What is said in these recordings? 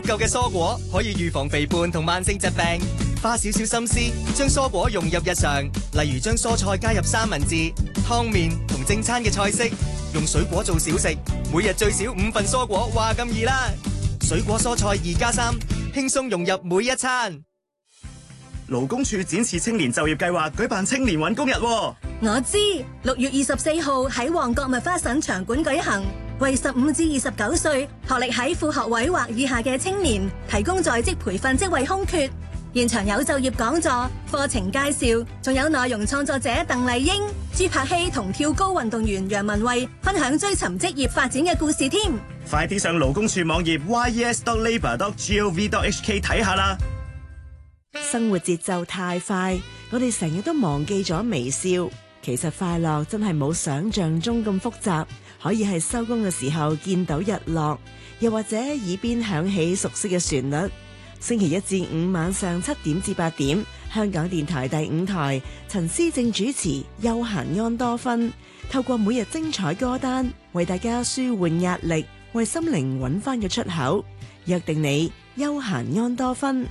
夠嘅蔬果可以預防肥胖同慢性疾病，花少少心思將蔬果融入日常，例如將蔬菜加入三文治、湯麵同正餐嘅菜式，用水果做小食，每日最少5份蔬果，話咁易啦！水果蔬菜2+3，輕鬆融入每一餐。勞工處展示青年就業計劃舉辦青年搵工日。 我知，6月24號喺旺角麥花臣場館舉行，為15至29歲學歷喺副學位或以下嘅青年提供在職培訓職位空缺。現場有就業講座、課程介紹，仲有內容創作者鄧麗英、朱柏希同跳高運動員楊文蔚分享追尋職業發展嘅故事添。 快啲上勞工處網頁 yes.labour.gov.hk 睇下啦！ 生活節奏太快，我哋成日都忘記咗微笑。其實快樂真係冇想象中咁複雜，可以係收工嘅時候見到日落，又或者耳邊響起熟悉嘅旋律。星期1至5晚上7點至8點，香港電台第5台，陳思正主持《休閒安多芬》，透過每日精彩歌單，為大家舒緩壓力，為心靈揾翻個出口。約定你休閒安多芬。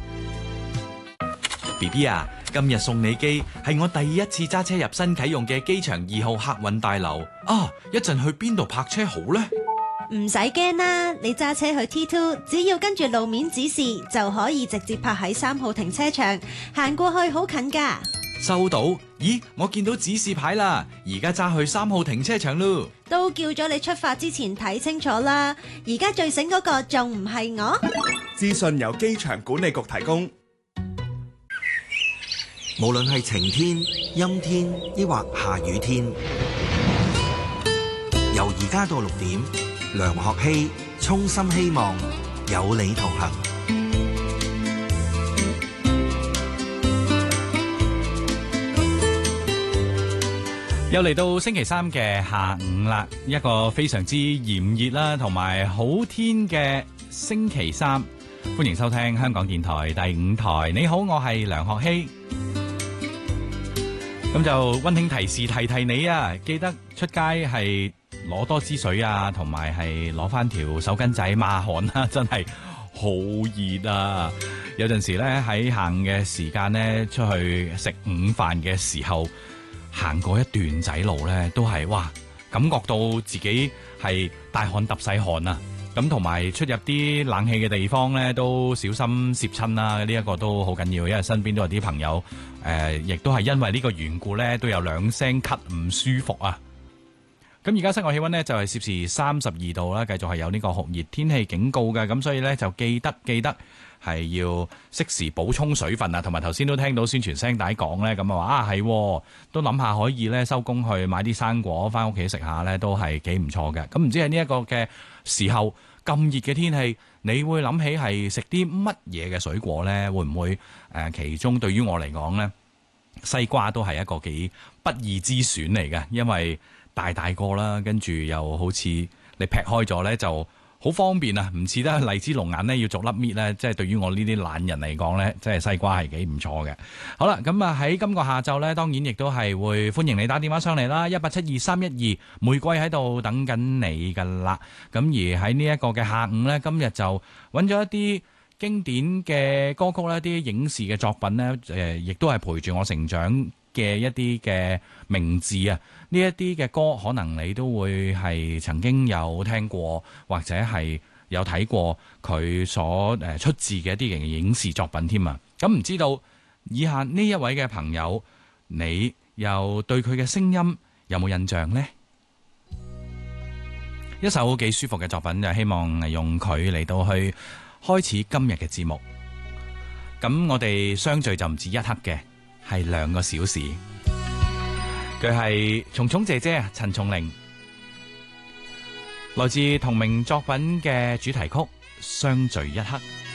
BB 啊，今日送你機係我第一次揸車入新啟用嘅機場2號客運大樓啊！一陣去邊度泊車好呢？ 唔使驚啦，你揸車去 T2，只要跟住路面指示就可以直接泊喺3號停車場，行過去好近㗎。 收到。咦，我見到指示牌啦，而家揸去3號停車場咯。 都叫咗你出發之前睇清楚啦，而家最醒嗰個仲唔係我？ 資訊由機場管理局提供。 無論係晴天、陰天，抑或下雨天，由而家到6點，梁學希衷心希望有你同行。 又嚟到星期3嘅下午啦，一個非常之炎熱啦，同埋好天嘅星期3，歡迎收聽香港電台第5台。你好，我係梁學希。咁就溫馨提示提提你啊，記得出街係攞多支水啊，同埋係攞翻條手巾仔抹汗啦，真係好熱啊！有陣時咧喺下午嘅時間咧，出去食午飯嘅時候，行過一段仔路咧，都係哇，感覺到自己係大汗揼細汗啊！咁同埋出入啲冷氣嘅地方咧，都小心攝親啦。呢一個都好緊要，因為身邊都有啲朋友亦都係因為呢個緣故咧，都有2聲咳唔舒服啊。咁而家室外氣溫咧就係攝氏32度啦，繼續係有呢個酷熱天氣警告嘅。咁所以咧就記得係要適時補充水分啊。同埋頭先都聽到宣傳聲帶講咧，咁啊話係都諗下可以咧收工去買啲生果翻屋企食下咧，都係幾唔錯嘅。咁唔知喺呢一個嘅時候咁熱嘅天氣，你會諗起係食啲乜嘢嘅水果呢？會唔會其中對於我嚟講呢，西瓜都係一個幾不二之選嚟嘅，因為大個啦，跟住又好似你劈開咗呢就好方便啊，唔似得荔枝龍眼呢要逐粒搣呢，即係對於我呢啲懶人嚟講呢，即係西瓜係幾唔錯嘅。好啦，咁啊喺今個下晝呢，當然亦都係會歡迎你打電話上嚟啦，1872312，玫瑰喺度等緊你噶啦。咁而喺呢一個嘅下午呢，今日就揾咗一啲經典嘅歌曲啦，啲影視嘅作品呢，亦都係陪住我成長嘅一啲嘅名字啊，呢一啲嘅歌可能你都會係曾經有聽過，或者係有睇過佢所出自嘅一啲嘅影視作品添啊。咁唔知道以下呢一位嘅朋友，你又對佢嘅聲音有冇印象呢？一首幾舒服嘅作品，就希望用佢嚟到去開始今日嘅節目。咁我哋相聚就唔止一刻嘅，係2個小時。佢係蟲蟲姐姐啊，陳松伶，來自同名作品嘅主題曲《相聚一刻》。